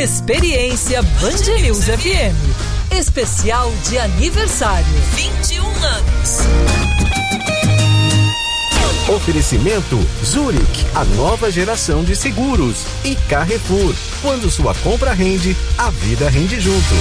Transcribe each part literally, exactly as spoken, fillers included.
Experiência Band News F M. Especial de aniversário. vinte e um anos. Oferecimento Zurich, a nova geração de seguros. E Carrefour, quando sua compra rende, a vida rende junto.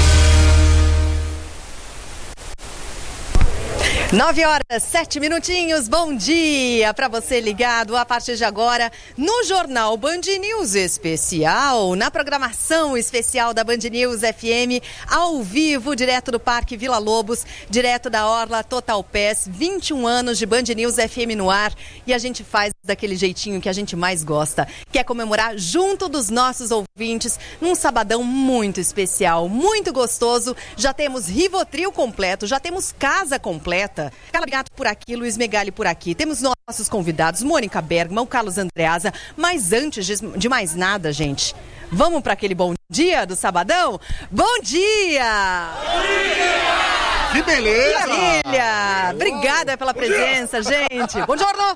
Nove horas, sete minutinhos, bom dia para você ligado a partir de agora no Jornal Band News Especial, na programação especial da Band News F M, ao vivo, direto do Parque Vila Lobos, direto da Orla Total Pass, vinte e um anos de Band News F M no ar, e a gente faz daquele jeitinho que a gente mais gosta, que é comemorar junto dos nossos ouvintes num sabadão muito especial, muito gostoso. Já temos Rivotril completo, já temos casa completa. Carla Bigato por aqui, Luiz Megali por aqui. Temos nossos convidados, Mônica Bergman, o Carlos Andreasa. Mas antes de mais nada, gente, vamos para aquele bom dia do sabadão? Bom dia! Bom dia! Que beleza! Que maravilha! Obrigada pela presença, gente. Bom giorno!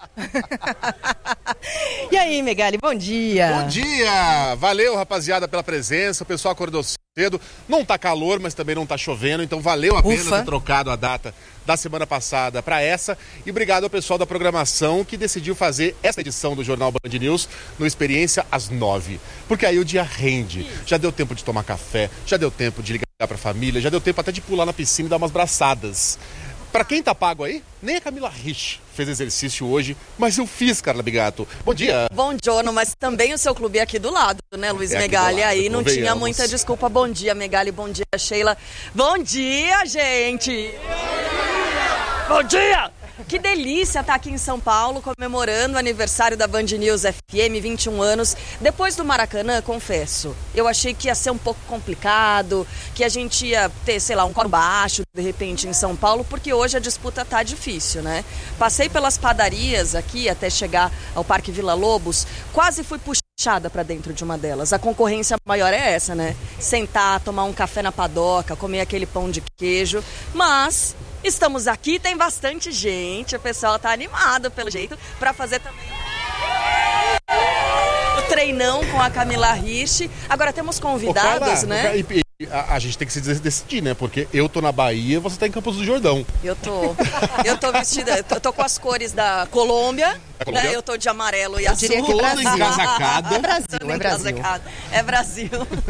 E aí, Megali, bom dia! Bom dia! Valeu, rapaziada, pela presença. O pessoal acordou cedo. Não tá calor, mas também não tá chovendo, então valeu a pena Ufa. ter trocado a data da semana passada para essa. E obrigado ao pessoal da programação que decidiu fazer essa edição do Jornal Band News no Experiência às nove. Porque aí o dia rende. Já deu tempo de tomar café, já deu tempo de ligar pra família, já deu tempo até de pular na piscina e dar umas braçadas. Pra quem tá pago aí, nem a Camila Rich fez exercício hoje, mas eu fiz, Carla Bigato. Bom dia. Bom giorno, mas também o seu clube é aqui do lado, né, Luiz é Megali? Lado, aí não convenhamos. Tinha muita desculpa. Bom dia, Megali. Bom dia, Sheila. Bom dia, gente. Bom dia! Que delícia estar aqui em São Paulo comemorando o aniversário da Band News F M, vinte e um anos. Depois do Maracanã, confesso, eu achei que ia ser um pouco complicado, que a gente ia ter, sei lá, um coro baixo de repente em São Paulo, porque hoje a disputa tá difícil, né? Passei pelas padarias aqui até chegar ao Parque Vila Lobos, quase fui puxada para dentro de uma delas. A concorrência maior é essa, né? Sentar, tomar um café na padoca, comer aquele pão de queijo, mas estamos aqui, tem bastante gente, o pessoal tá animado pelo jeito para fazer também o treinão com a Camila Rich. Agora temos convidados, Ô, Carla, né? E, e, a, a gente tem que se decidir, né? Porque eu tô na Bahia, você tá em Campos do Jordão. Eu tô, eu tô vestida, eu tô, tô com as cores da Colômbia, Da Colômbia? né? Eu tô de amarelo e Eu azul. diria que Toda Brasil. encasacada. É Brasil, Toda é Brasil. encasacada. É Brasil.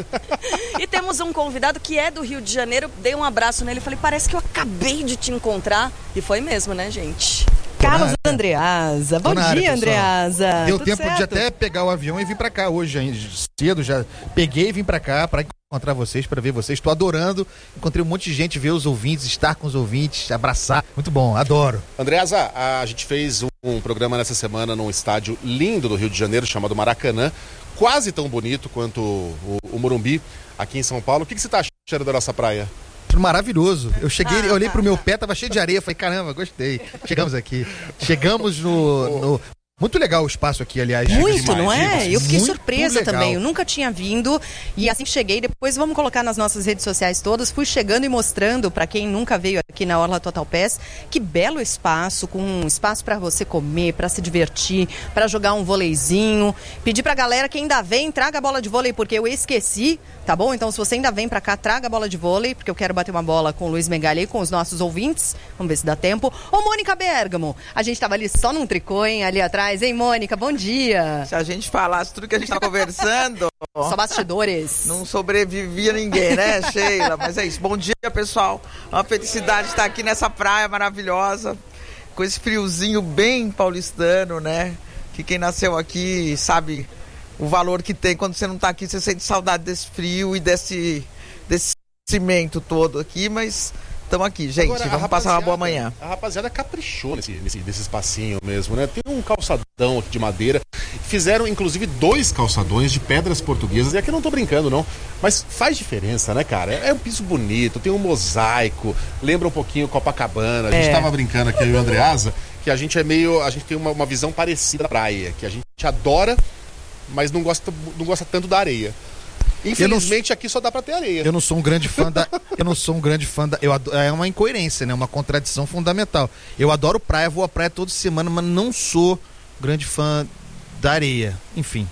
E temos um convidado que é do Rio de Janeiro. Dei um abraço nele e falei, parece que eu acabei de te encontrar. E foi mesmo, né, gente? Carlos Andreasa. Bom área, dia, pessoal. Andreasa. Deu Tudo tempo certo? de até pegar o avião e vir pra cá hoje, ainda cedo, já peguei e vim pra cá pra encontrar vocês, pra ver vocês. Tô adorando, encontrei um monte de gente, ver os ouvintes, estar com os ouvintes, abraçar. Muito bom, adoro. Andreasa, a gente fez um, um programa nessa semana num estádio lindo do Rio de Janeiro, chamado Maracanã, quase tão bonito quanto o, o Morumbi, aqui em São Paulo. O que, que você tá achando da nossa praia? Maravilhoso. Eu cheguei, eu olhei pro meu pé, tava cheio de areia, falei, caramba, gostei. Chegamos aqui. Chegamos no... no... Muito legal o espaço aqui, aliás. Muito, demais, não é? demais. Eu fiquei Muito surpresa legal. também. Eu nunca tinha vindo. E assim que cheguei, depois vamos colocar nas nossas redes sociais todas. Fui chegando e mostrando para quem nunca veio aqui na Orla Total Pass, que belo espaço, com um espaço para você comer, para se divertir, para jogar um voleizinho. Pedir pra galera que ainda vem, traga a bola de vôlei, porque eu esqueci, tá bom? Então se você ainda vem pra cá, traga a bola de vôlei, porque eu quero bater uma bola com o Luiz Megali e com os nossos ouvintes. Vamos ver se dá tempo. Ô, Mônica Bergamo, a gente tava ali só num tricô, hein, ali atrás, hein, Mônica? Bom dia. Se a gente falasse tudo que a gente tá conversando, Só bastidores. não sobrevivia ninguém, né, Sheila? Mas é isso. Bom dia, pessoal. Uma felicidade estar aqui nessa praia maravilhosa, com esse friozinho bem paulistano, né? Que quem nasceu aqui sabe o valor que tem. Quando você não tá aqui, você sente saudade desse frio e desse, desse cimento todo aqui, mas... Estamos aqui, gente. Agora, vamos passar uma boa manhã. A rapaziada caprichou nesse, nesse, nesse espacinho mesmo, né? Tem um calçadão aqui de madeira. Fizeram, inclusive, dois calçadões de pedras portuguesas. E aqui eu não tô brincando, não. Mas faz diferença, né, cara? É um piso bonito, tem um mosaico. Lembra um pouquinho Copacabana. A gente É. tava brincando aqui, eu e o Andreasa, que a gente é meio... A gente tem uma, uma visão parecida da praia. Que a gente adora, mas não gosta, não gosta tanto da areia. Infelizmente aqui só dá pra ter areia. Eu não sou um grande fã da. Eu não sou um grande fã da. Eu adoro, é uma incoerência, né? Uma contradição fundamental. Eu adoro praia, vou à praia toda semana, mas não sou grande fã da areia. Enfim.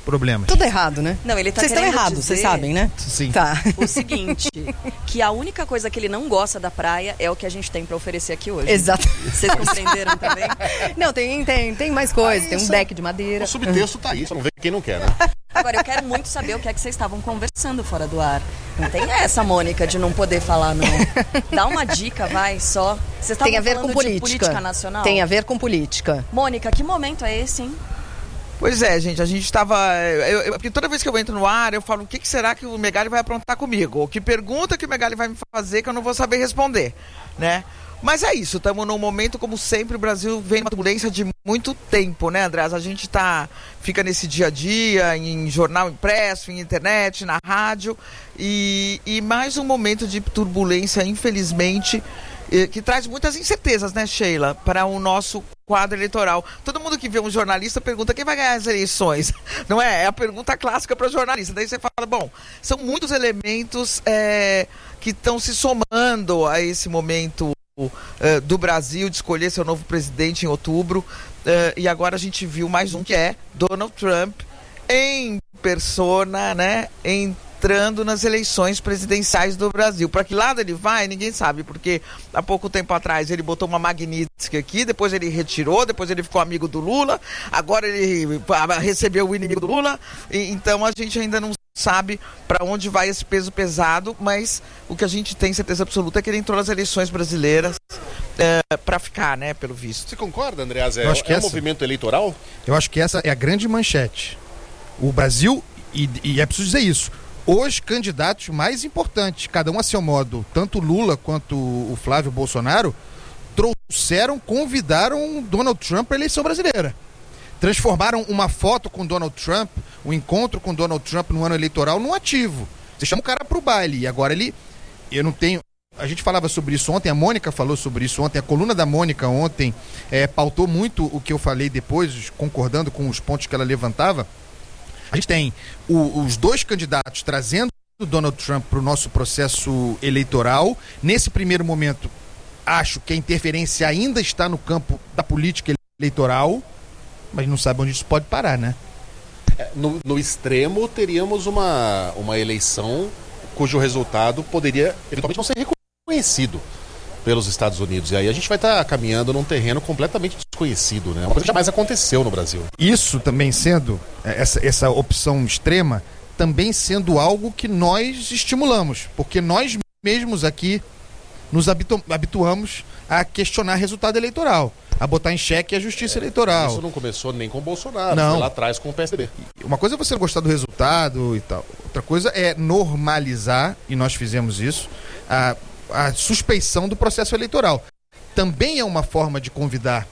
problemas. Tudo errado, né? Não, ele tá Vocês estão querendo errados, dizer- vocês sabem, né? Sim. Tá. O seguinte, que a única coisa que ele não gosta da praia é o que a gente tem pra oferecer aqui hoje. Exato. Vocês compreenderam também? Não, tem, tem, tem mais coisas. Tem um deck de madeira. O subtexto tá aí, só não vê quem não quer, né? Agora, eu quero muito saber o que é que vocês estavam conversando fora do ar. Não tem essa, Mônica, de não poder falar, não. Dá uma dica, vai, só. Vocês estavam Tem a ver falando com de política. política nacional? Tem a ver com política. Mônica, que momento é esse, hein? Pois é, gente, a gente estava. Eu, eu, porque toda vez que eu entro no ar, eu falo o que, que será que o Megali vai aprontar comigo? Ou que pergunta que o Megali vai me fazer que eu não vou saber responder, né? Mas é isso, estamos num momento, como sempre, o Brasil vem numa turbulência de muito tempo, né, Andrés? A gente tá, fica nesse dia a dia, em jornal impresso, em internet, na rádio, e, e mais um momento de turbulência, infelizmente, eh, que traz muitas incertezas, né, Sheila, para o nosso quadro eleitoral. Todo mundo que vê um jornalista pergunta quem vai ganhar as eleições, não é? É a pergunta clássica para o jornalista. Daí você fala, bom, são muitos elementos é, que estão se somando a esse momento uh, do Brasil de escolher seu novo presidente em outubro, uh, e agora a gente viu mais um que é Donald Trump em persona, né, entrando nas eleições presidenciais do Brasil. Para que lado ele vai, ninguém sabe, porque há pouco tempo atrás ele botou uma Magnitsky aqui, depois ele retirou, depois ele ficou amigo do Lula, agora ele recebeu o inimigo do Lula, e, então a gente ainda não sabe para onde vai esse peso pesado, mas o que a gente tem certeza absoluta é que ele entrou nas eleições brasileiras é, para ficar, né, pelo visto. Você concorda, Andreas? É, Eu acho que é um essa- movimento eleitoral? Eu acho que essa é a grande manchete. O Brasil, e, e é preciso dizer isso, os candidatos mais importantes, cada um a seu modo, tanto o Lula quanto o Flávio Bolsonaro, trouxeram, convidaram Donald Trump para a eleição brasileira. Transformaram uma foto com Donald Trump, um encontro com Donald Trump no ano eleitoral, num ativo. Você chama o cara pro baile, e agora ele... Eu não tenho... A gente falava sobre isso ontem, a Mônica falou sobre isso ontem, a coluna da Mônica ontem é, pautou muito o que eu falei depois, concordando com os pontos que ela levantava. A gente tem o, os dois candidatos trazendo o Donald Trump para o nosso processo eleitoral. Nesse primeiro momento, acho que a interferência ainda está no campo da política eleitoral, mas não sabe onde isso pode parar, né? É, No, no extremo, teríamos uma, uma eleição cujo resultado poderia eventualmente não ser reconhecido pelos Estados Unidos. E aí a gente vai estar caminhando num terreno completamente desconhecido, né? Uma coisa que jamais aconteceu no Brasil. Isso também sendo, essa, essa opção extrema, também sendo algo que nós estimulamos, porque nós mesmos aqui nos habitu- habituamos a questionar resultado eleitoral, a botar em xeque a justiça eleitoral. Isso não começou nem com o Bolsonaro, Não. foi lá atrás com o P S D B. Uma coisa é você gostar do resultado e tal, outra coisa é normalizar, e nós fizemos isso, a, a suspeição do processo eleitoral. Também é uma forma de convidar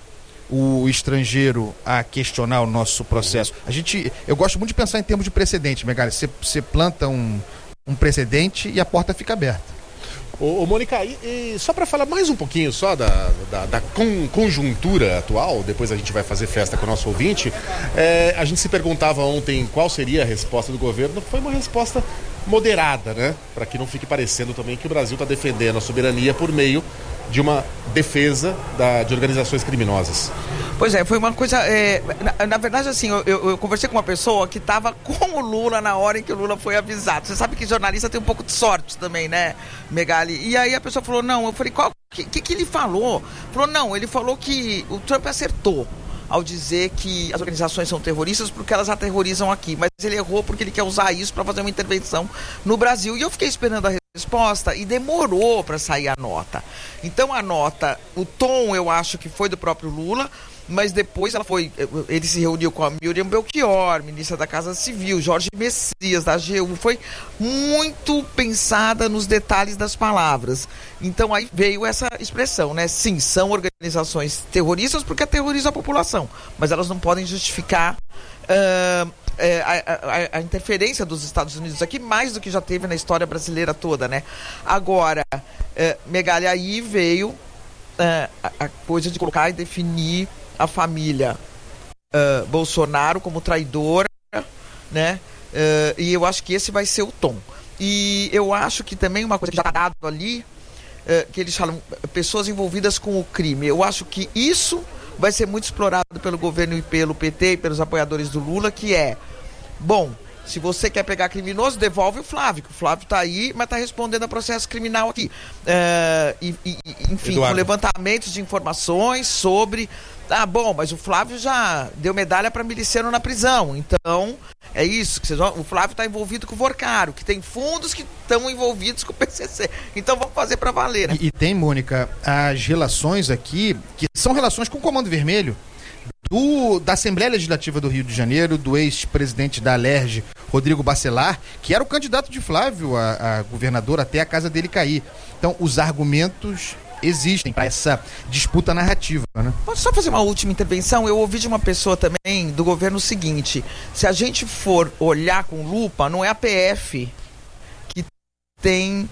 o estrangeiro a questionar o nosso processo. A gente, eu gosto muito de pensar em termos de precedente, Megali. Você, você planta um, um precedente e a porta fica aberta. Ô, ô Mônica, e, e só para falar mais um pouquinho só da, da, da con- conjuntura atual, depois a gente vai fazer festa com o nosso ouvinte, é, a gente se perguntava ontem qual seria a resposta do governo, foi uma resposta moderada, né? Para que não fique parecendo também que o Brasil está defendendo a soberania por meio de uma defesa da, de organizações criminosas. Pois é, foi uma coisa. É, na, na verdade, assim, eu, eu, eu conversei com uma pessoa que estava com o Lula na hora em que o Lula foi avisado. Você sabe que jornalista tem um pouco de sorte também, né, Megali? E aí a pessoa falou: não, eu falei, qual que, que, que ele falou? Falou: não, ele falou que o Trump acertou ao dizer que as organizações são terroristas porque elas aterrorizam aqui, mas ele errou porque ele quer usar isso para fazer uma intervenção no Brasil. E eu fiquei esperando a resposta e demorou para sair a nota. Então a nota, o tom eu acho que foi do próprio Lula, mas depois ela foi, ele se reuniu com a Miriam Belchior, ministra da Casa Civil, Jorge Messias, da A G U, foi muito pensada nos detalhes das palavras. Então aí veio essa expressão, né? Sim, são organizações terroristas porque aterrorizam a população, mas elas não podem justificar uh, a, a, a interferência dos Estados Unidos aqui, mais do que já teve na história brasileira toda, né? Agora, uh, Megali, aí veio uh, a, a coisa de colocar e definir a família uh, Bolsonaro como traidora, né? Uh, e eu acho que esse vai ser o tom. E eu acho que também uma coisa que já está dado ali, uh, que eles falam, pessoas envolvidas com o crime. Eu acho que isso vai ser muito explorado pelo governo e pelo P T e pelos apoiadores do Lula, que é Bom, se você quer pegar criminoso, devolve o Flávio, que o Flávio está aí, mas está respondendo a processo criminal aqui. É, e, e, enfim, Eduardo, com levantamentos de informações sobre... Ah, bom, mas o Flávio já deu medalha para miliciano na prisão. Então, é isso. Que vocês vão, o Flávio está envolvido com o Vorcaro, que tem fundos que estão envolvidos com o P C C. Então, vamos fazer para valer. Né? E, e tem, Mônica, as relações aqui, que são relações com o Comando Vermelho, do, da Assembleia Legislativa do Rio de Janeiro, do ex-presidente da Alerj, Rodrigo Bacelar, que era o candidato de Flávio a, a governador até a casa dele cair. Então, os argumentos existem para essa disputa narrativa, né? Posso só fazer uma última intervenção? Eu ouvi de uma pessoa também do governo o seguinte: se a gente for olhar com lupa, não é a P F que tem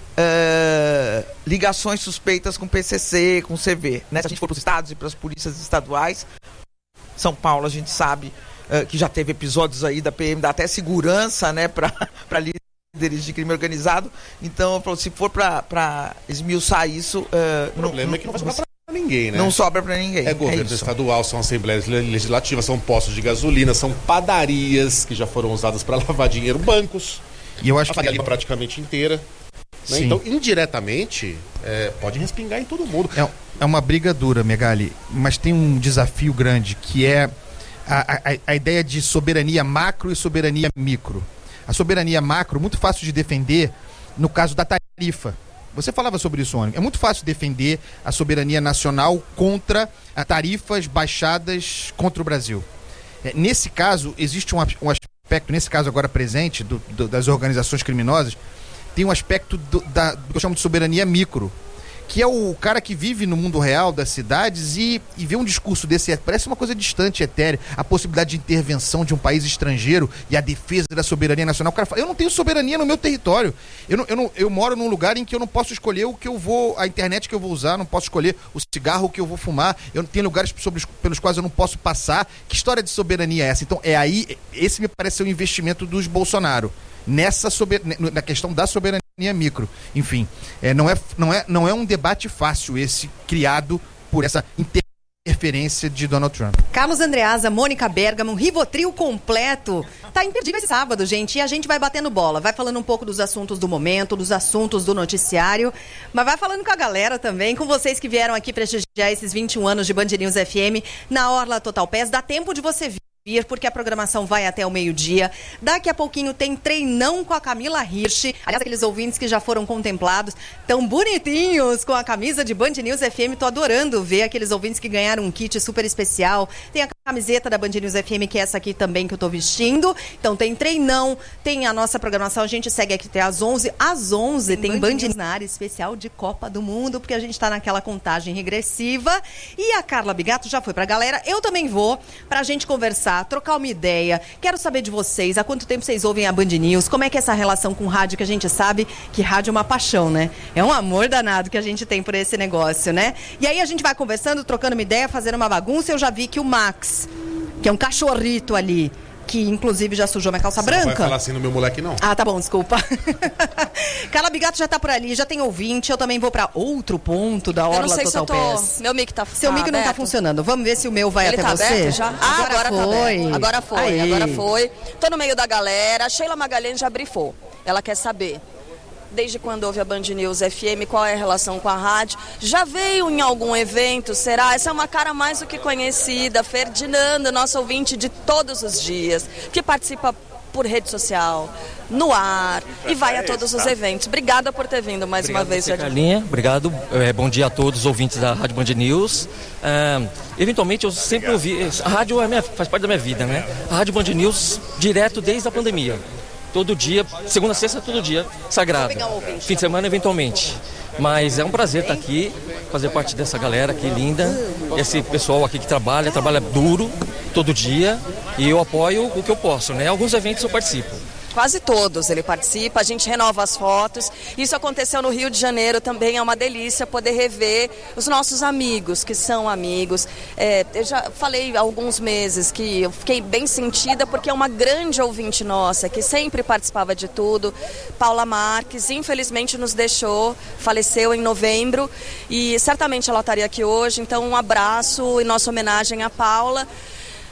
uh, ligações suspeitas com P C C, com C V, né? Se a gente for para os estados e para as polícias estaduais, São Paulo a gente sabe uh, que já teve episódios aí da P M, dá até segurança, né, para líderes de crime organizado. Então, se for para esmiuçar isso... Uh, o problema não, é que não vai sobrar para ninguém, né? Não sobra para ninguém. É governo é estadual, são assembleias legislativas, são postos de gasolina, são padarias que já foram usadas para lavar dinheiro, bancos. E eu acho a que... praticamente inteira. Né? Então, indiretamente, é, pode respingar em todo mundo. É, é uma briga dura, Megali, mas tem um desafio grande, que é a, a, a ideia de soberania macro e soberania micro. A soberania macro, muito fácil de defender no caso da tarifa. Você falava sobre isso, Mônica. É muito fácil defender a soberania nacional contra a tarifas baixadas contra o Brasil. É, nesse caso, existe um, um aspecto, nesse caso agora presente, do, do, das organizações criminosas, tem um aspecto do, da, do que eu chamo de soberania micro, que é o cara que vive no mundo real das cidades e, e vê um discurso desse, parece uma coisa distante, etérea, a possibilidade de intervenção de um país estrangeiro e a defesa da soberania nacional. O cara fala, eu não tenho soberania no meu território, eu, não, eu, não, eu moro num lugar em que eu não posso escolher o que eu vou, a internet que eu vou usar, não posso escolher o cigarro que eu vou fumar, eu tenho lugares sobre, pelos quais eu não posso passar. Que história de soberania é essa? Então, é aí, esse me parece ser o investimento dos Bolsonaro, nessa sober, na questão da soberania micro. Enfim, é, não, é, não, é, não é um debate fácil esse criado por essa interferência de Donald Trump. Carlos Andreasa, Mônica Bergamo, Rivotril completo. Tá imperdível esse sábado, gente, e a gente vai batendo bola, vai falando um pouco dos assuntos do momento, dos assuntos do noticiário, mas vai falando com a galera também, com vocês que vieram aqui prestigiar esses vinte e um anos de Band News F M na Orla Total Pass. Dá tempo de você vir, porque a programação vai até o meio-dia. Daqui a pouquinho tem treinão com a Camila Hirsch. Aliás, aqueles ouvintes que já foram contemplados, tão bonitinhos com a camisa de Band News F M. Tô adorando ver aqueles ouvintes que ganharam um kit super especial. Tem a camiseta da Band News F M, que é essa aqui também que eu tô vestindo. Então tem treinão, tem a nossa programação. A gente segue aqui até às onze. Às onze tem, tem Band News na área especial de Copa do Mundo, porque a gente tá naquela contagem regressiva. E a Carla Bigato já foi pra galera. Eu também vou, pra gente conversar, trocar uma ideia. Quero saber de vocês, há quanto tempo vocês ouvem a Band News? Como é que é essa relação com rádio, que a gente sabe que rádio é uma paixão, né? É um amor danado que a gente tem por esse negócio, né? E aí a gente vai conversando, trocando uma ideia, fazendo uma bagunça. Eu já vi que o Max, que é um cachorrito ali, que inclusive já sujou minha calça Você branca. Não vai falar assim no meu moleque, não. Ah, tá bom, desculpa. Carla Bigato já tá por ali, já tem ouvinte. Eu também vou pra outro ponto da Orla Total Pass. Eu não sei se eu tô... Meu mic tá Seu tá mic não tá funcionando. Vamos ver se o meu vai Ele até tá você. Aberto já? Ah, agora, agora foi. Tá agora foi, Aí. agora foi. Tô no meio da galera. A Sheila Magalhães já brifou. Ela quer saber, desde quando houve a Band News F M, qual é a relação com a rádio? Já veio em algum evento, será? Essa é uma cara mais do que conhecida. Ferdinando, nosso ouvinte de todos os dias, que participa por rede social, no ar, e vai a todos os eventos. Obrigada por ter vindo mais Obrigado uma vez. Você, Carlinha. Obrigado. É, bom dia a todos os ouvintes da Rádio Band News. É, eventualmente, eu sempre ouvi... A rádio é minha, faz parte da minha vida, né? A Rádio Band News, direto desde a pandemia. Todo dia, segunda a sexta, todo dia, sagrado. Fim de semana, eventualmente. Mas é um prazer estar aqui, fazer parte dessa galera aqui linda. Esse pessoal aqui que trabalha, trabalha duro, todo dia. E eu apoio o que eu posso, né? Alguns eventos eu participo. Quase todos ele participa, a gente renova as fotos. Isso aconteceu no Rio de Janeiro também, é uma delícia poder rever os nossos amigos, que são amigos. É, eu já falei há alguns meses que eu fiquei bem sentida, porque é uma grande ouvinte nossa, que sempre participava de tudo. Paula Marques, infelizmente nos deixou, faleceu em novembro, e certamente ela estaria aqui hoje. Então um abraço em nossa homenagem à Paula.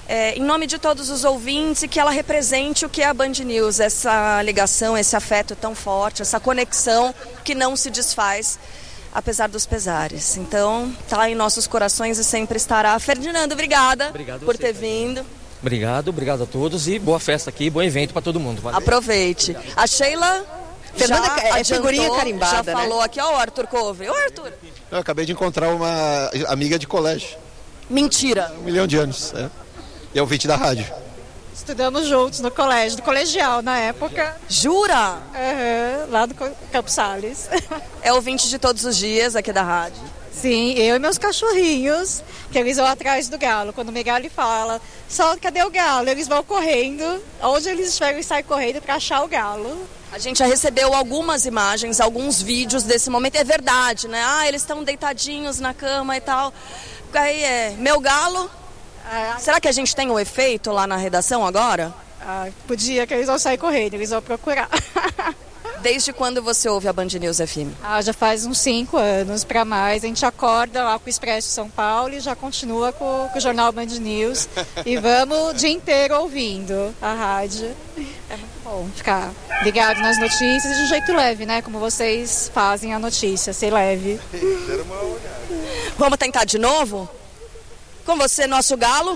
é, em nome de todos os ouvintes, e que ela represente o que é a Band News, essa ligação, esse afeto tão forte, essa conexão que não se desfaz, apesar dos pesares. Então, tá em nossos corações e sempre estará. Ferdinando, obrigada Obrigado por você, ter também. vindo. Obrigado, obrigado a todos e boa festa aqui, bom evento para todo mundo. Valeu. Aproveite. A Sheila... Fernanda já é adiantou, figurinha carimbada, já né? falou aqui, ó, o Arthur Couve. Ô, Arthur. Eu acabei de encontrar uma amiga de colégio, Mentira. um milhão de anos, é. E é ouvinte da rádio. Estudamos juntos no colégio, do colegial na época. Jura? Uhum, lá do Campos Sales. É ouvinte de todos os dias aqui da rádio. Sim, eu e meus cachorrinhos, que eles vão atrás do galo. Quando o Megali fala, só cadê o galo? Eles vão correndo, onde eles estiverem, eles saem correndo para achar o galo. A gente já recebeu algumas imagens, alguns vídeos desse momento. É verdade, né? Ah, eles estão deitadinhos na cama e tal. Aí é, meu galo. Ah, Será que a gente tem o efeito lá na redação agora? ah, podia que eles vão sair correndo, eles vão procurar. Desde quando você ouve a Band News F M? Ah, já faz uns cinco anos para mais. A gente acorda lá com o Expresso São Paulo e já continua com, com o Jornal Band News. E vamos o dia inteiro ouvindo a rádio. É muito bom ficar ligado nas notícias e de um jeito leve, né? Como vocês fazem a notícia, ser leve. Vamos tentar de novo? Com você, nosso galo.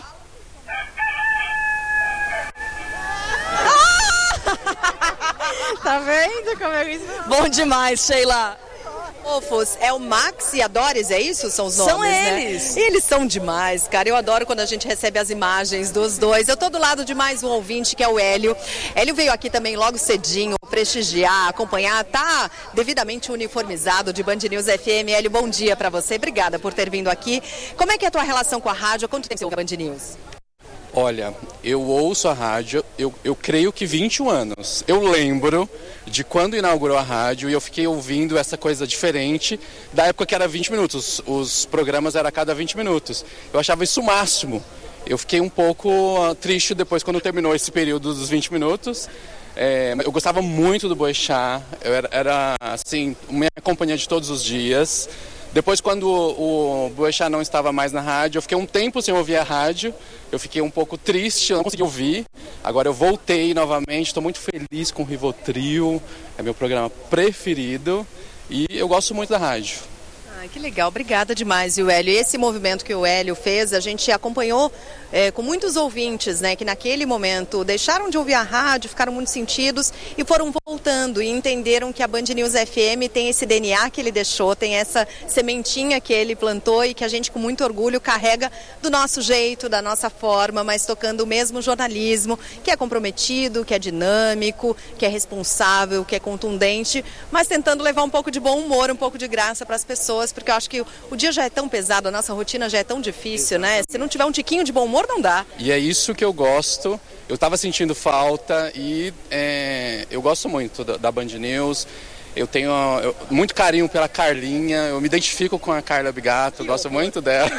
Tá vendo como eles... Bom demais, Sheila. Fofos, é o Max e a Doris, é isso? São os nomes, São eles. Né? Eles são demais, cara. Eu adoro quando a gente recebe as imagens dos dois. Eu tô do lado de mais um ouvinte, que é o Hélio. Hélio veio aqui também logo cedinho, prestigiar, acompanhar. Tá devidamente uniformizado de Band News F M. Hélio, bom dia pra você. Obrigada por ter vindo aqui. Como é que é a tua relação com a rádio? Há quanto tempo você ouve a Band News? Olha, eu ouço a rádio, eu, eu creio que vinte e um anos. Eu lembro de quando inaugurou a rádio e eu fiquei ouvindo essa coisa diferente da época que era vinte minutos. Os programas eram a cada vinte minutos. Eu achava isso o máximo. Eu fiquei um pouco uh, triste depois quando terminou esse período dos vinte minutos. É, eu gostava muito do Boechat, eu era, era assim, minha companhia de todos os dias. Depois, quando o, o Boechat não estava mais na rádio, eu fiquei um tempo sem ouvir a rádio. Eu fiquei um pouco triste, eu não consegui ouvir. Agora eu voltei novamente, estou muito feliz com o Rivotril. É meu programa preferido e eu gosto muito da rádio. Ai, que legal, obrigada demais, e o Hélio. E esse movimento que o Hélio fez, a gente acompanhou é, com muitos ouvintes, né, que naquele momento deixaram de ouvir a rádio, ficaram muito sentidos e foram voltando e entenderam que a Band News F M tem esse D N A que ele deixou, tem essa sementinha que ele plantou e que a gente com muito orgulho carrega do nosso jeito, da nossa forma, mas tocando o mesmo jornalismo, que é comprometido, que é dinâmico, que é responsável, que é contundente, mas tentando levar um pouco de bom humor, um pouco de graça para as pessoas, porque eu acho que o dia já é tão pesado, a nossa rotina já é tão difícil, né? Se não tiver um tiquinho de bom humor, não dá. E é isso que eu gosto. Eu estava sentindo falta e é, eu gosto muito da, da Band News. Eu tenho eu, muito carinho pela Carlinha, eu me identifico com a Carla Bigato, eu gosto muito dela.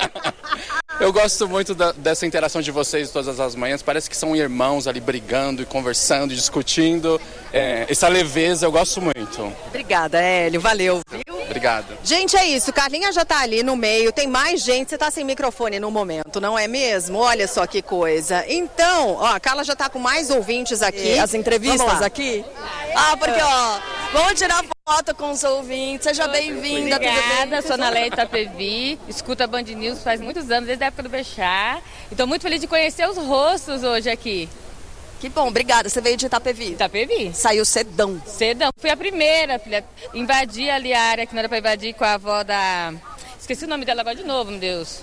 Eu gosto muito da, dessa interação de vocês todas as manhãs, parece que são irmãos ali brigando e conversando, discutindo. É, essa leveza eu gosto muito. Obrigada, Hélio, valeu. Obrigado. Gente, é isso, Carlinha já tá ali no meio, tem mais gente, você tá sem microfone no momento, não é mesmo? Olha só que coisa. Então, ó, a Carla já tá com mais ouvintes aqui. E as entrevistas aqui? Ah, porque, ó, vamos tirar foto com os ouvintes. Seja bem-vinda. Obrigada, sou Naleia Itapevi, escuto a Band News faz muitos anos, desde a época do Boechat. E tô muito feliz de conhecer os rostos hoje aqui. Que bom, obrigada. Você veio de Itapevi? Itapevi. Saiu cedão. Cedão. Fui a primeira, filha. Invadi ali a área que não era pra invadir com a avó da... Esqueci o nome dela agora de novo, meu Deus.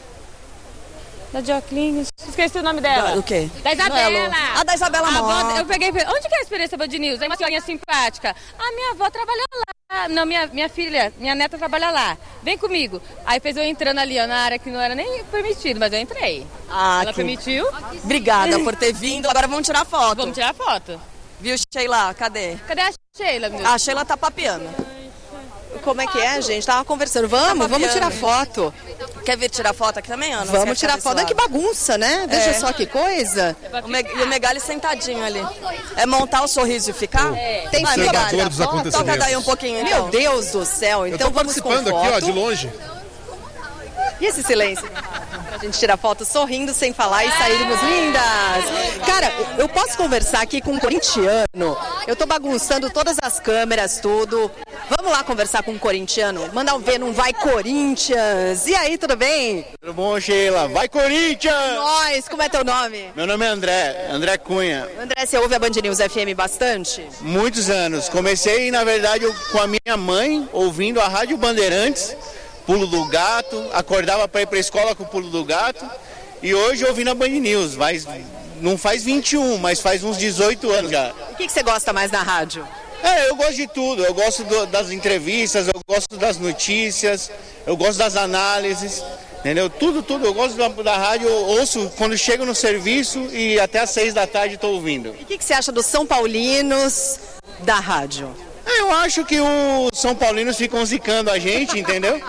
Da Dioclinhos. Esqueci o nome dela. Da, o quê? Da Isabela. Ah, da Isabela Mó. Eu peguei e falei, onde que é a experiência Band News? Aí uma senhorinha simpática. Ah, minha avó trabalhou lá. Não, minha, minha filha, minha neta trabalha lá. Vem comigo. Aí fez eu entrando ali, ó, na área que não era nem permitido, mas eu entrei. Ah, Ela que... permitiu. Obrigada por ter vindo. Agora vamos tirar foto. Vamos tirar foto. Viu, Sheila? Cadê? Cadê a Sheila, meu? A Sheila tá papeando. Como é que é, gente? Tava conversando. Vamos, tá vamos tirar foto. Quer vir tirar foto aqui também, Ana? Vamos tirar foto. Que bagunça, né? Veja é. só que coisa. O Meg... E o Megali sentadinho ali. É montar o sorriso e ficar? É. Tem Vai, Megali. Dos acontecimentos. Toca daí um pouquinho, então. Meu Deus do céu. Então Eu tô vamos com participando foto. aqui, ó, de longe. E esse silêncio? Pra gente tirar foto sorrindo, sem falar e sairmos lindas. Cara, eu posso conversar aqui com um corintiano? Eu tô bagunçando todas as câmeras, tudo. Vamos lá conversar com um corintiano? Mandar um ver, não vai Corinthians. E aí, tudo bem? Tudo bom, Sheila? Vai Corinthians! Nós, como é teu nome? Meu nome é André, André Cunha. André, você ouve a Band News F M bastante? Muitos anos. Comecei, na verdade, eu, com a minha mãe, ouvindo a Rádio Bandeirantes, Pulo do Gato, acordava para ir para a escola com o Pulo do Gato, e hoje ouvindo a Band News, mas não faz vinte e um, mas faz uns dezoito anos já. O que, que você gosta mais da rádio? É, eu gosto de tudo, eu gosto do, das entrevistas, eu gosto das notícias, eu gosto das análises, entendeu? Tudo, tudo, eu gosto da, da rádio, eu ouço quando chego no serviço e até às seis da tarde estou ouvindo. E o que, que você acha dos São Paulinos da rádio? Eu acho que os São Paulinos ficam zicando a gente, entendeu?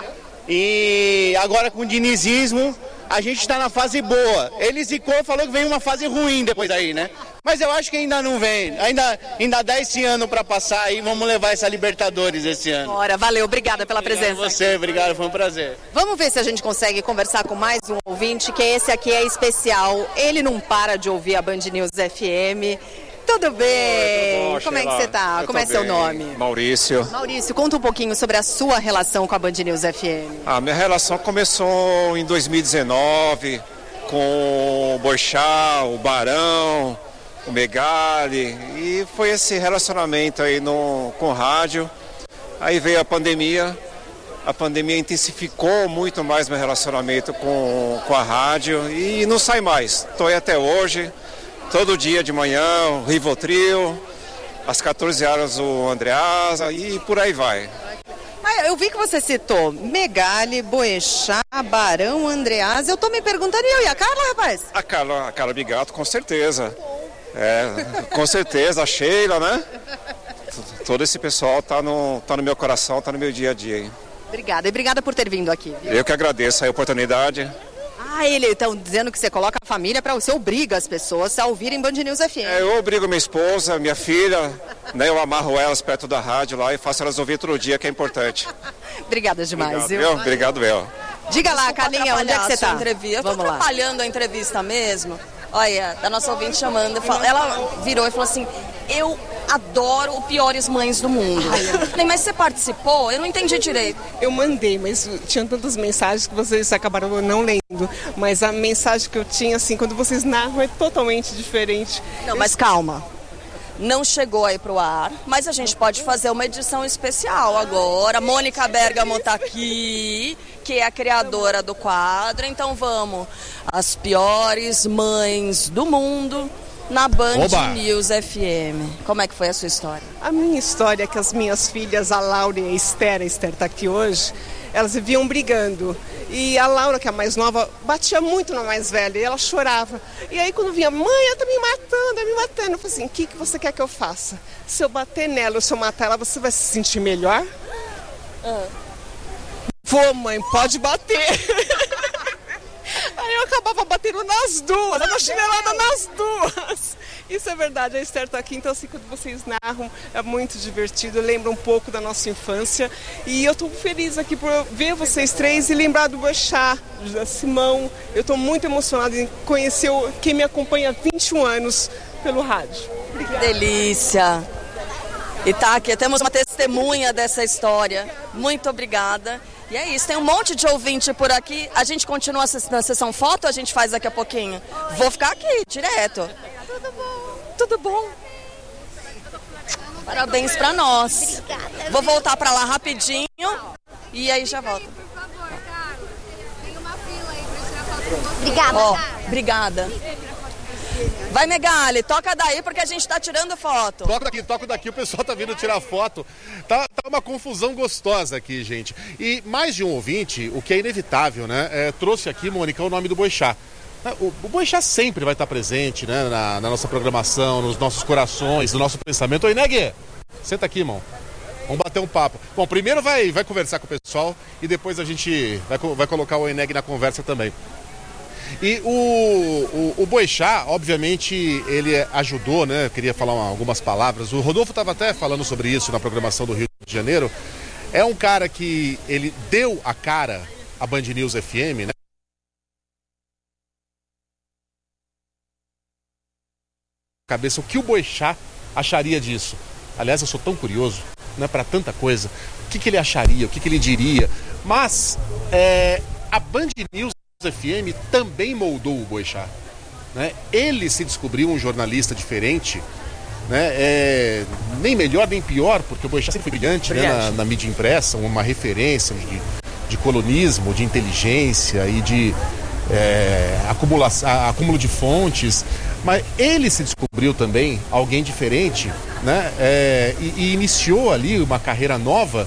E agora com o dinizismo, a gente está na fase boa. Ele zicou, falou que vem uma fase ruim depois daí, né? Mas eu acho que ainda não vem. Ainda, ainda dá esse ano para passar aí, vamos levar essa Libertadores esse ano. Bora, valeu, obrigada pela obrigado presença. A você, obrigado, foi um prazer. Vamos ver se a gente consegue conversar com mais um ouvinte, que esse aqui é especial. Ele não para de ouvir a Band News F M. Tudo bem? Oi, tudo bom, como é que Sheila? você tá? Eu Como é tô seu bem. nome? Maurício. Maurício, conta um pouquinho sobre a sua relação com a Band News F M. A minha relação começou em dois mil e dezenove com o Boixá, o Barão, o Megali, e foi esse relacionamento aí no, com o rádio. Aí veio a pandemia, a pandemia intensificou muito mais meu relacionamento com, com a rádio e não sai mais. Estou aí até hoje. Todo dia de manhã, o Rivotril, às quatorze horas o Andreasa e por aí vai. Ah, eu vi que você citou Megali, Boechat, Barão, Andreasa. Eu tô me perguntando, e eu e a Carla, rapaz? A Carla, a Carla Bigato, com certeza. É, com certeza, a Sheila, né? Todo esse pessoal tá no, tá no meu coração, tá no meu dia a dia. Hein? Obrigada, e obrigada por ter vindo aqui. Viu? Eu que agradeço a oportunidade. Ah, ele então dizendo que você coloca a família para você obriga as pessoas a ouvirem Band News F M. É, eu obrigo minha esposa, minha filha, né? Eu amarro elas perto da rádio lá e faço elas ouvir todo dia, que é importante. Obrigada demais, Obrigado, viu? viu? Obrigado, eu. Diga lá, Carlinha, onde é que você tá? Entrevista. Eu tô Vamos lá. atrapalhando a entrevista mesmo. Olha, da nossa ouvinte chamando, ela virou e falou assim, eu adoro o Piores Mães do Mundo. Ai, mas você participou? Eu não entendi direito. Eu mandei, mas tinha tantas mensagens que vocês acabaram não lendo. Mas a mensagem que eu tinha, assim, quando vocês narram é totalmente diferente. Não, mas calma. Não chegou aí pro ar, mas a gente pode fazer uma edição especial agora. Mônica Bergamo tá aqui, que é a criadora do quadro. Então vamos, as piores mães do mundo na Band Oba! News F M. Como é que foi a sua história? A minha história é que as minhas filhas, a Laura e a Esther, a Esther tá aqui hoje, elas viviam brigando. E a Laura, que é a mais nova, batia muito na mais velha e ela chorava. E aí quando vinha, mãe, ela tá me matando, ela me matando. Eu falei assim, o que, que você quer que eu faça? Se eu bater nela ou se eu matar ela, você vai se sentir melhor? Ah. Vou, mãe, pode bater. Aí eu acabava batendo nas duas, dava chinelada nas duas. Isso é verdade, a Esther tá aqui, então assim, quando vocês narram, é muito divertido, lembra um pouco da nossa infância. E eu tô feliz aqui por ver vocês três e lembrar do Boechat, da Simão. Eu tô muito emocionada em conhecer quem me acompanha há vinte e um anos pelo rádio. Obrigada. Delícia! E tá aqui, temos uma testemunha dessa história. Muito obrigada. E é isso, tem um monte de ouvinte por aqui. A gente continua na sessão foto ou a gente faz daqui a pouquinho? Vou ficar aqui, direto. Tudo bom. Tudo bom. Parabéns pra nós. Obrigada. Vou voltar pra lá rapidinho e aí já volto. Obrigada. Ó, obrigada. Vai, Megali, toca daí porque a gente tá tirando foto. Toca daqui, toca daqui, o pessoal tá vindo tirar foto. Tá, tá uma confusão gostosa aqui, gente. E mais de um ouvinte, o que é inevitável, né? É, trouxe aqui, Mônica, o nome do Boechat. O, o Boechat sempre vai estar presente, né? Na, na nossa programação, nos nossos corações, no nosso pensamento. Oi, Neg, senta aqui, irmão. Vamos bater um papo. Bom, primeiro vai, vai conversar com o pessoal e depois a gente vai, vai colocar o Eneg na conversa também. E o, o, o Boechat, obviamente, ele ajudou, né? Eu queria falar uma, algumas palavras. O Rodolfo estava até falando sobre isso na programação do Rio de Janeiro. É um cara que ele deu a cara à Band News F M, né? cabeça o que o Boechat acharia disso. Aliás, eu sou tão curioso, né, para tanta coisa. O que, que ele acharia, o que, que ele diria. Mas é, a Band News F M também moldou o Boechat. Né? Ele se descobriu um jornalista diferente, né? É, nem melhor nem pior, porque o Boechat sempre foi brilhante, brilhante. Né? na, na mídia impressa, uma referência de, de colunismo, de inteligência e de é, acumulação, acúmulo de fontes. Mas ele se descobriu também alguém diferente, né? É, e, e iniciou ali uma carreira nova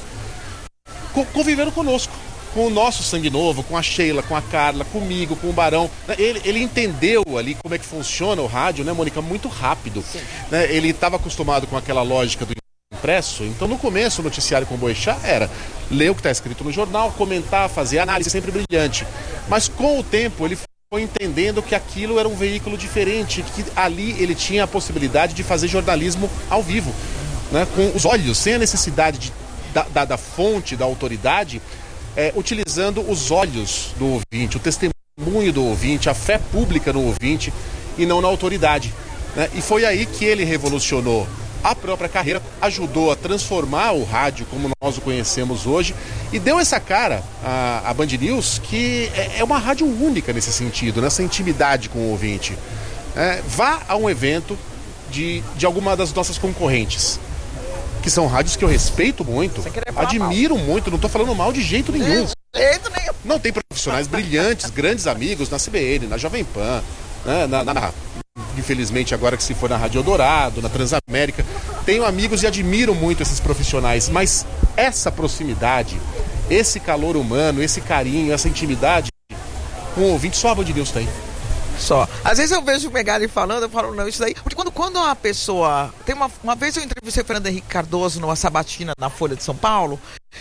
co- convivendo conosco, com o nosso sangue novo, com a Sheila, com a Carla, comigo, com o Barão. Ele, ele entendeu ali como é que funciona o rádio, né, Mônica, muito rápido. Né? Ele estava acostumado com aquela lógica do impresso, então no começo o noticiário com o Boechat era ler o que está escrito no jornal, comentar, fazer análise, sempre brilhante. Mas com o tempo ele foi entendendo que aquilo era um veículo diferente, que ali ele tinha a possibilidade de fazer jornalismo ao vivo, né, com os olhos, sem a necessidade de, da, da, da fonte, da autoridade, é, utilizando os olhos do ouvinte, o testemunho do ouvinte, a fé pública no ouvinte e não na autoridade. Né? E foi aí que ele revolucionou a própria carreira, ajudou a transformar o rádio como nós o conhecemos hoje e deu essa cara à, à Band News, que é, é uma rádio única nesse sentido, nessa intimidade com o ouvinte. É, vá a um evento de, de alguma das nossas concorrentes, que são rádios que eu respeito muito, admiro mal. muito, não estou falando mal de jeito nenhum. Jeito nenhum. Não tem profissionais brilhantes, grandes amigos na C B N, na Jovem Pan, né, na, na, na infelizmente agora que se for na Rádio Eldorado, na Transamérica, tenho amigos e admiro muito esses profissionais, mas essa proximidade, esse calor humano, esse carinho, essa intimidade com o ouvinte, só a Band News tem. Só. Às vezes eu vejo o Megali falando, eu falo, não, isso daí... Porque quando, quando uma pessoa... Tem uma, uma vez eu entrevistei o Fernando Henrique Cardoso numa sabatina na Folha de São Paulo,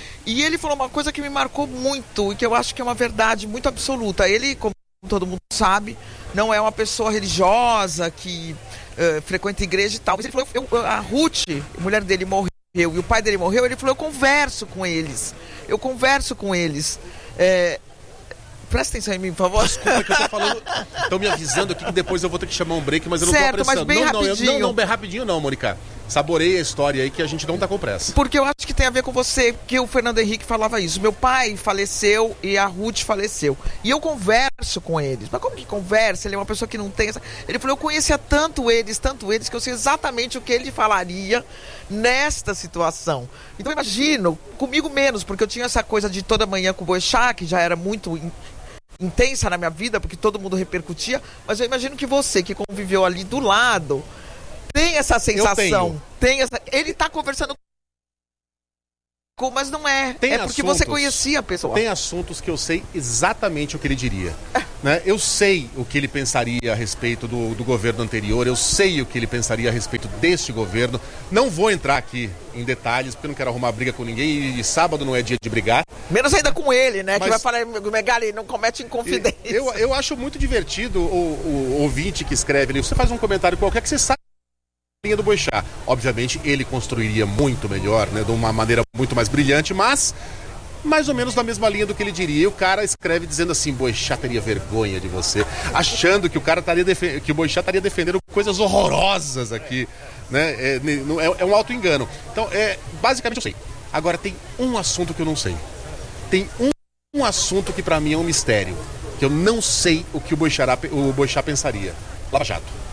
e ele falou uma coisa que me marcou muito e que eu acho que é uma verdade muito absoluta. Ele, como todo mundo sabe, não é uma pessoa religiosa que uh, frequenta igreja e tal. Mas ele falou, eu, a Ruth, a mulher dele, morreu e o pai dele morreu. Ele falou, eu converso com eles. Eu converso com eles. É... Presta atenção em mim, por favor. Desculpa que eu tô falando. Estão me avisando aqui que depois eu vou ter que chamar um break, mas eu não certo, tô apressando. Mas bem não, rapidinho. Não, não, não, bem rapidinho não, Mônica. Saboreia a história aí que a gente não tá com pressa. Porque eu acho que tem a ver com você, que o Fernando Henrique falava isso. Meu pai faleceu e a Ruth faleceu. E eu converso com eles. Mas como que conversa? Ele é uma pessoa que não tem essa... Ele falou, eu conhecia tanto eles, tanto eles, que eu sei exatamente o que ele falaria nesta situação. Então eu imagino, comigo menos, porque eu tinha essa coisa de toda manhã com o Boechat, que já era muito... intensa na minha vida, porque todo mundo repercutia, mas eu imagino que você, que conviveu ali do lado, tem essa sensação, tem essa... Ele tá conversando com, mas não é, tem é porque assuntos, você conhecia a pessoa. Tem assuntos que eu sei exatamente o que ele diria. Né? Eu sei o que ele pensaria a respeito do, do governo anterior, eu sei o que ele pensaria a respeito deste governo. Não vou entrar aqui em detalhes, porque eu não quero arrumar briga com ninguém, e sábado não é dia de brigar. Menos ainda com ele, né? Mas... que vai falar, Megali, não comete inconfidência. Eu, eu acho muito divertido o, o ouvinte que escreve ali. Você faz um comentário qualquer que você sabe a linha do Boechat. Obviamente, ele construiria muito melhor, né? De uma maneira muito mais brilhante, mas... mais ou menos na mesma linha do que ele diria. E o cara escreve dizendo assim, Boechat teria vergonha de você, achando que o cara estaria defen- que o Boechat estaria defendendo coisas horrorosas aqui, né? É, é, é um auto-engano. Então, é, basicamente eu sei. Agora tem um assunto que eu não sei. Tem um, um assunto que pra mim é um mistério, que eu não sei o que o Boechat, o Boechat pensaria. Lava Jato.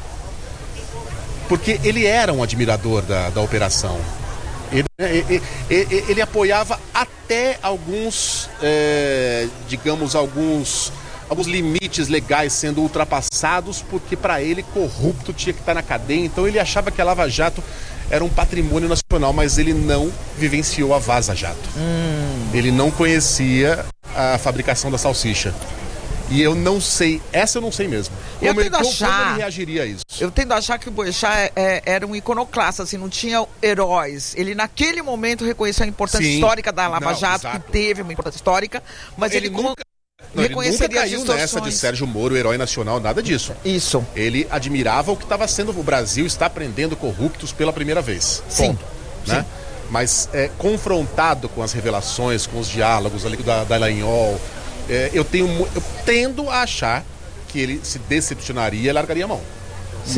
Porque ele era um admirador da, da operação. Ele, ele, ele, ele apoiava até alguns, é, digamos, alguns, alguns limites legais sendo ultrapassados, porque para ele corrupto tinha que estar na cadeia. Então ele achava que a Lava Jato era um patrimônio nacional, mas ele não vivenciou a Vaza Jato. Hum. Ele não conhecia a fabricação da salsicha. E eu não sei, essa eu não sei mesmo. Eu como, tendo ele, achar, como ele reagiria a isso? Eu tendo a achar que o Boechat é, é, era um iconoclasta, assim, não tinha heróis. Ele naquele momento reconheceu a importância Sim. histórica da Lava não, Jato, exato. que teve uma importância histórica, mas ele, ele nunca... Não, ele nunca caiu nessa de Sérgio Moro, herói nacional, nada disso. Isso. Ele admirava o que estava sendo, o Brasil está prendendo corruptos pela primeira vez. Sim. Ponto, né? Sim. Mas é, confrontado com as revelações, com os diálogos ali da Dallagnol, é, eu, tenho, eu tendo a achar que ele se decepcionaria e largaria a mão. Sim. Mas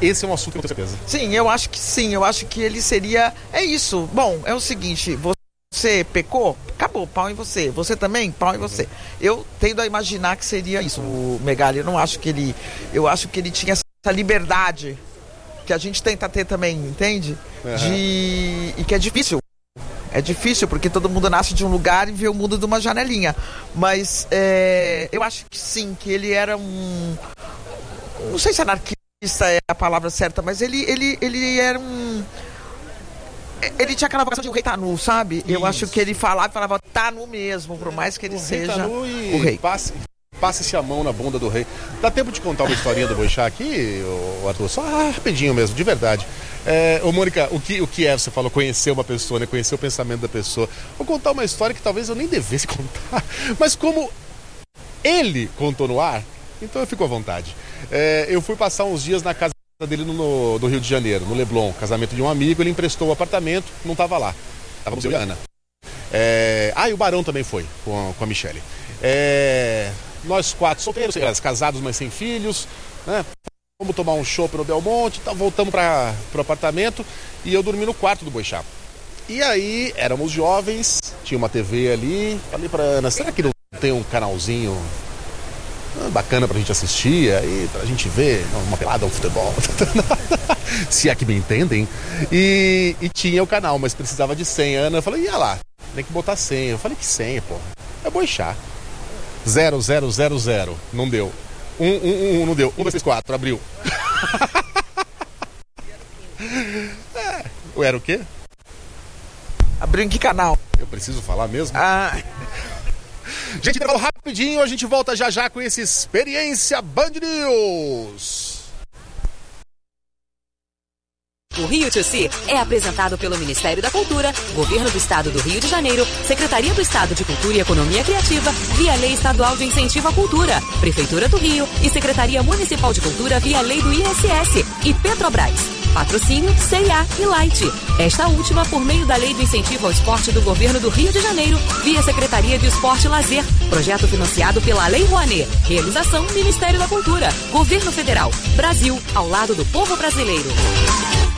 esse é um assunto que eu tenho certeza. Sim, eu acho que sim, eu acho que ele seria, é isso, bom, é o seguinte, você pecou, acabou, pau em você, você também, pau em você. Eu tendo a imaginar que seria isso, o Megali, eu não acho que ele, eu acho que ele tinha essa liberdade que a gente tenta ter também, entende? Uhum. De... E que é difícil. É difícil porque todo mundo nasce de um lugar e vê o mundo de uma janelinha. Mas é... eu acho que sim, que ele era um... Não sei se anarquista é a palavra certa, mas ele, ele, ele era um... Ele tinha aquela vocação de o rei tá nu, sabe? Isso. Eu acho que ele falava e falava tá nu mesmo, por mais que ele o seja rei tá nu e o rei. Passe... Passe-se a mão na bunda do rei. Dá tempo de contar uma historinha do Boixá aqui, ô Arthur? Só ah, rapidinho mesmo, de verdade. É, ô Mônica, o que, o que é, você falou, conhecer uma pessoa, né? Conhecer o pensamento da pessoa. Vou contar uma história que talvez eu nem devesse contar, mas como ele contou no ar, então eu fico à vontade. É, eu fui passar uns dias na casa dele no, no Rio de Janeiro, no Leblon, casamento de um amigo, ele emprestou o apartamento, não estava lá. Estávamos eu e a Ana. É, ah, e o Barão também foi, com a, com a Michele. É... Nós quatro solteiros, casados, mas sem filhos, né? Vamos tomar um chopp no Belmonte, tá, voltamos para o apartamento e eu dormi no quarto do Boixá. E aí, éramos jovens, tinha uma T V ali, falei pra Ana, será que não tem um canalzinho bacana pra gente assistir, aí, pra gente ver uma pelada, um futebol, se é que me entendem. E, e tinha o canal, mas precisava de senha. Ana, eu falei, ia lá, tem que botar senha. Eu falei, que senha, pô? É Boixá. Zero, zero, zero, zero. Não deu. Um, um, um, não deu. Um, dois, três, quatro. Abriu. É. Era o quê? Abriu em que canal? Eu preciso falar mesmo? Ah. Gente, intervalo rapidinho. A gente volta já já com esse Experiência Band News. O Rio to See é apresentado pelo Ministério da Cultura, Governo do Estado do Rio de Janeiro, Secretaria do Estado de Cultura e Economia Criativa, via Lei Estadual de Incentivo à Cultura, Prefeitura do Rio e Secretaria Municipal de Cultura via Lei do I S S e Petrobras. Patrocínio C e A e Light. Esta última por meio da Lei do Incentivo ao Esporte do Governo do Rio de Janeiro, via Secretaria de Esporte e Lazer. Projeto financiado pela Lei Rouanet. Realização Ministério da Cultura. Governo Federal. Brasil, ao lado do povo brasileiro.